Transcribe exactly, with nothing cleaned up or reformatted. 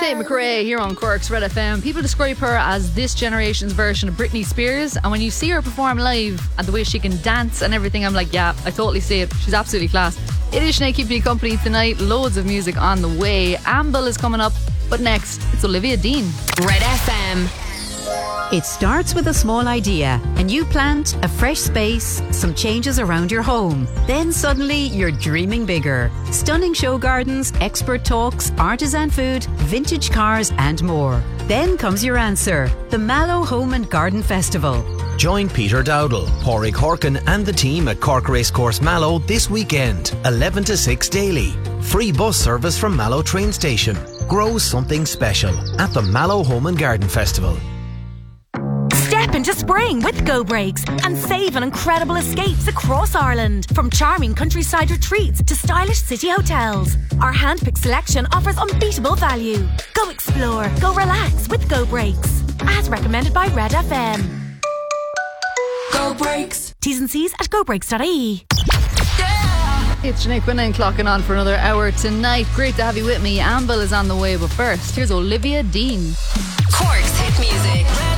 Tate McRae here on Cork's Red F M. People describe her as this generation's version of Britney Spears, and when you see her perform live and the way she can dance and everything, I'm like, yeah, I totally see it. She's absolutely class. It is Sinead keeping you company tonight. Loads of music on the way. Amble is coming up, but next it's Olivia Dean. Red F M. It starts with a small idea. A new plant, a fresh space, some changes around your home. Then suddenly you're dreaming bigger. Stunning show gardens, expert talks, artisan food, vintage cars and more. Then comes your answer, the Mallow Home and Garden Festival. Join Peter Dowdall, Pádraig Horkin and the team at Cork Racecourse Mallow this weekend, eleven to six daily. Free bus service from Mallow train station. Grow something special at the Mallow Home and Garden Festival. Step into spring with Go Breaks and save on incredible escapes across Ireland. From charming countryside retreats to stylish city hotels, our handpicked selection offers unbeatable value. Go explore, go relax with Go Breaks. As recommended by Red F M. Go Breaks. T's and C's at go breaks dot I E. It's Sinead Quinlan clocking on for another hour tonight. Great to have you with me. Amble is on the way, but first, here's Olivia Dean. Cork's hit music.